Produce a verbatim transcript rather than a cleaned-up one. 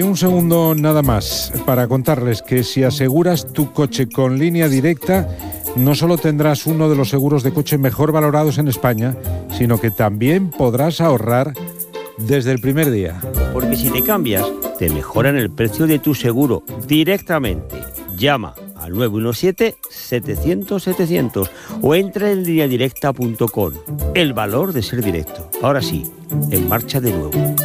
Un segundo nada más para contarles que si aseguras tu coche con Línea Directa, no solo tendrás uno de los seguros de coche mejor valorados en España, sino que también podrás ahorrar desde el primer día. Porque si te cambias, te mejoran el precio de tu seguro directamente. Llama al nueve uno siete, setecientos, setecientos o entra en línea directa punto com. El valor de ser directo. Ahora sí, en marcha de nuevo.